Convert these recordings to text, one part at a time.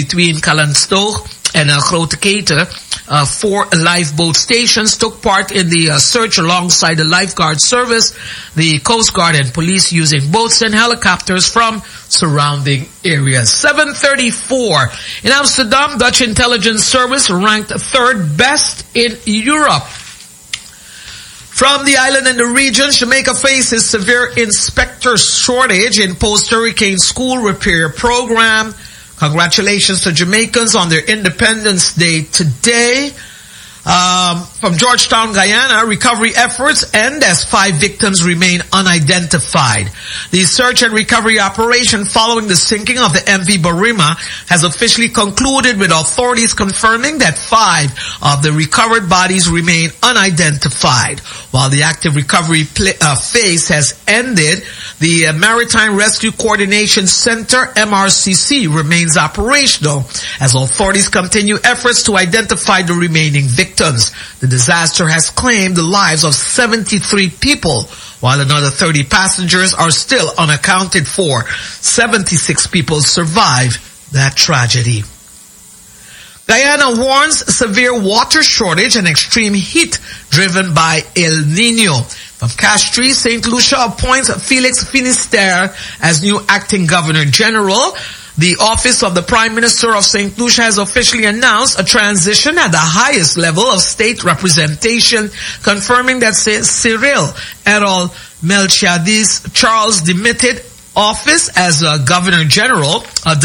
between Callantstoke and Grote Keten. 4 lifeboat stations took part in the search alongside the lifeguard service, the Coast Guard and police using boats and helicopters from surrounding areas. 7:34. In Amsterdam, Dutch intelligence service ranked 3rd best in Europe. From the island and the region, Jamaica faces severe inspector shortage in post-hurricane school repair program. Congratulations to Jamaicans on their Independence Day today. From Georgetown, Guyana, recovery efforts end as 5 victims remain unidentified. The search and recovery operation following the sinking of the MV Barima has officially concluded, with authorities confirming that 5 of the recovered bodies remain unidentified. While the active recovery phase has ended, the Maritime Rescue Coordination Center, MRCC, remains operational as authorities continue efforts to identify the remaining victims. The disaster has claimed the lives of 73 people, while another 30 passengers are still unaccounted for. 76 people survived that tragedy. Guyana warns severe water shortage and extreme heat driven by El Nino. From Castries, St. Lucia appoints Felix Finisterre as new acting Governor General. The Office of the Prime Minister of St. Lucia has officially announced a transition at the highest level of state representation, confirming that Cyril Errol Melchiades Charles demitted office as Governor General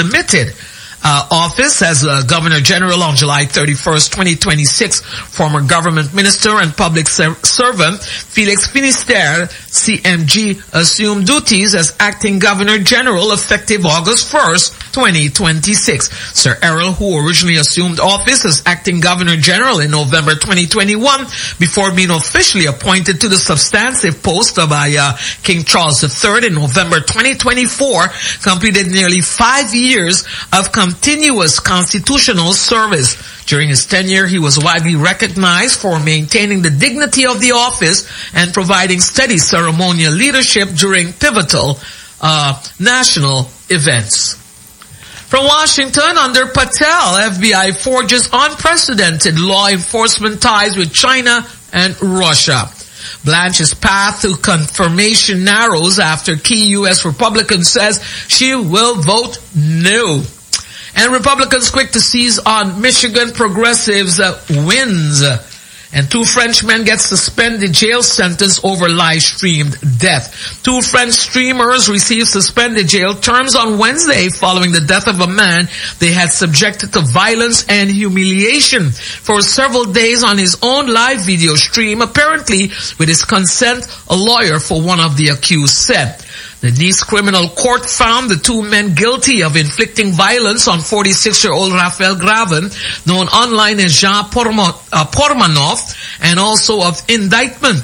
on July 31st, 2026. Former government minister and public servant Felix Finisterre, CMG, assumed duties as acting Governor General effective August 1st, 2026. Sir Errol, who originally assumed office as acting Governor General in November 2021 before being officially appointed to the substantive post by King Charles III in November 2024, completed nearly 5 years of continuous constitutional service. During his tenure, he was widely recognized for maintaining the dignity of the office and providing steady ceremonial leadership during pivotal national events. From Washington, under Patel, FBI forges unprecedented law enforcement ties with China and Russia. Blanche's path to confirmation narrows after key U.S. Republican says she will vote no. And Republicans quick to seize on Michigan progressives' wins. And 2 Frenchmen get suspended jail sentence over live-streamed death. 2 French streamers received suspended jail terms on Wednesday following the death of a man they had subjected to violence and humiliation for several days on his own live video stream, apparently with his consent, a lawyer for one of the accused said. The Nice criminal court found the 2 men guilty of inflicting violence on 46-year-old Raphael Graven, known online as Jean Pormanov, and also of incitement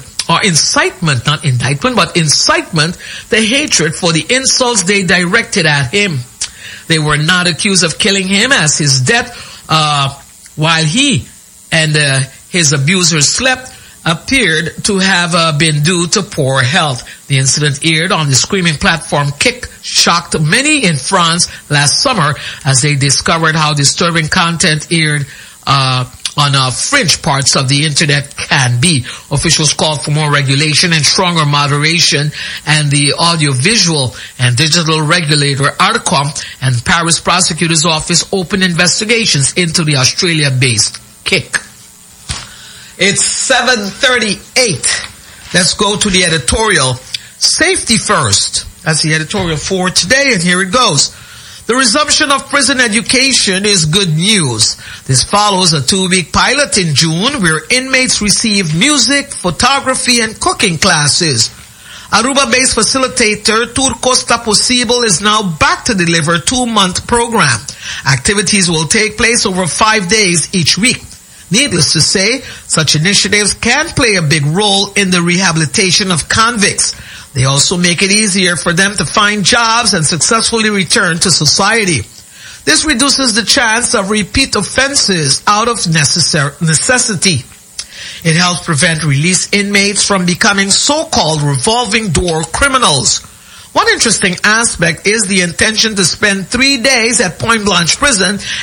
to hatred for the insults they directed at him. They were not accused of killing him, as his death, while he and his abusers slept, appeared to have been due to poor health. The incident aired on the streaming platform Kick shocked many in France last summer as they discovered how disturbing content aired on fringe parts of the internet can be. Officials called for more regulation and stronger moderation, and the audiovisual and digital regulator ARCOM and Paris prosecutor's office opened investigations into the Australia-based Kick. It's 7:38. Let's go to the editorial. Safety first. That's the editorial for today, and here it goes. The resumption of prison education is good news. This follows a 2-week pilot in June where inmates received music, photography, and cooking classes. Aruba-based facilitator Tour Costa Posible is now back to deliver a 2-month program. Activities will take place over 5 days each week. Needless to say, such initiatives can play a big role in the rehabilitation of convicts. They also make it easier for them to find jobs and successfully return to society. This reduces the chance of repeat offenses out of necessity. It helps prevent released inmates from becoming so-called revolving door criminals. One interesting aspect is the intention to spend 3 days at Point Blanche Prison